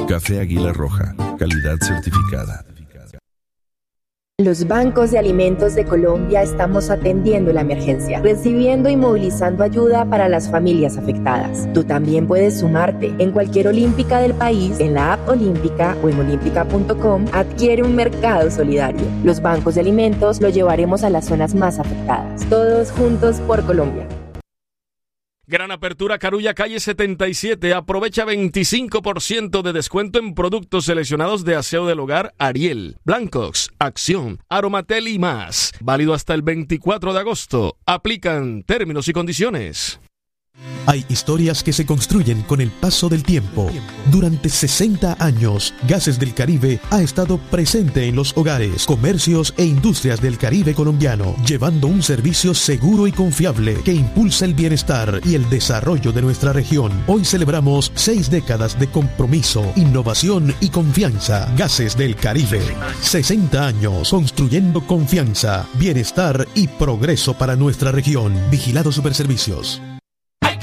Café Águila Roja, calidad certificada. Los bancos de alimentos de Colombia estamos atendiendo la emergencia, recibiendo y movilizando ayuda para las familias afectadas. Tú también puedes sumarte. En cualquier olímpica del país, en la app Olímpica o en olímpica.com, adquiere un mercado solidario. Los bancos de alimentos lo llevaremos a las zonas más afectadas. Todos juntos por Colombia. Gran apertura Carulla, calle 77. Aprovecha 25% de descuento en productos seleccionados de aseo del hogar Ariel, Blancox, Acción, Aromatel y más. Válido hasta el 24 de agosto. Aplican términos y condiciones. Hay historias que se construyen con el paso del tiempo. Durante 60 años, Gases del Caribe ha estado presente en los hogares, comercios e industrias del Caribe colombiano, llevando un servicio seguro y confiable que impulsa el bienestar y el desarrollo de nuestra región. Hoy celebramos 6 décadas de compromiso, innovación y confianza. Gases del Caribe. 60 años construyendo confianza, bienestar y progreso para nuestra región. Vigilado Superservicios.